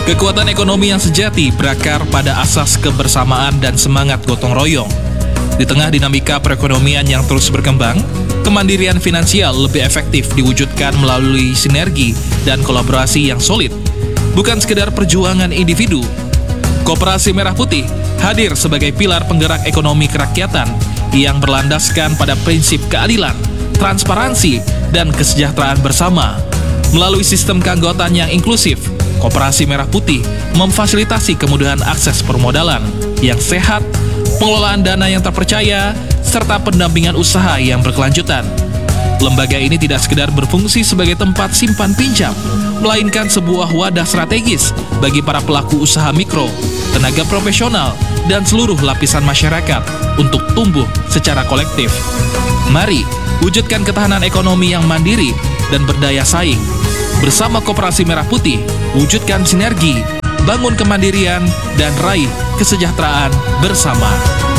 Kekuatan ekonomi yang sejati berakar pada asas kebersamaan dan semangat gotong royong. Di tengah dinamika perekonomian yang terus berkembang, kemandirian finansial lebih efektif diwujudkan melalui sinergi dan kolaborasi yang solid, bukan sekedar perjuangan individu. Koperasi Merah Putih hadir sebagai pilar penggerak ekonomi kerakyatan yang berlandaskan pada prinsip keadilan, transparansi, dan kesejahteraan bersama. Melalui sistem keanggotaan yang inklusif, Koperasi Merah Putih memfasilitasi kemudahan akses permodalan yang sehat, pengelolaan dana yang terpercaya, serta pendampingan usaha yang berkelanjutan. Lembaga ini tidak sekedar berfungsi sebagai tempat simpan pinjam, melainkan sebuah wadah strategis bagi para pelaku usaha mikro, tenaga profesional, dan seluruh lapisan masyarakat untuk tumbuh secara kolektif. Mari wujudkan ketahanan ekonomi yang mandiri dan berdaya saing. Bersama Koperasi Merah Putih, wujudkan sinergi, bangun kemandirian, dan raih kesejahteraan bersama.